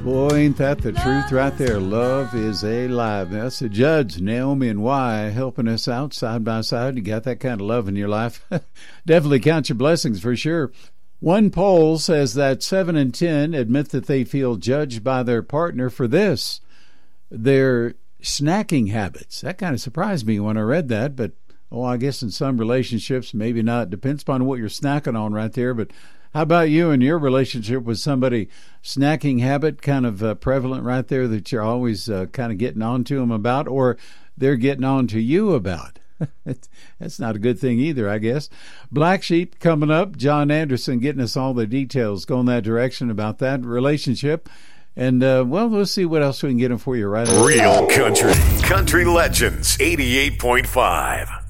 Boy, ain't that the truth right there. Love is alive. That's the Judds, Naomi and Y, helping us out side by side. You got that kind of love in your life. Definitely count your blessings for sure. One poll says that 7 in 10 admit that they feel judged by their partner for this, their snacking habits. That kind of surprised me when I read that, but I guess in some relationships, maybe not. Depends upon what you're snacking on right there. But how about you and your relationship with somebody? Snacking habit kind of prevalent right there that you're always kind of getting on to them about, or they're getting on to you about? That's not a good thing either, I guess. Black Sheep coming up. John Anderson getting us all the details going that direction about that relationship. And, we'll see what else we can get them for you right now. Real Country. Country Legends 88.5.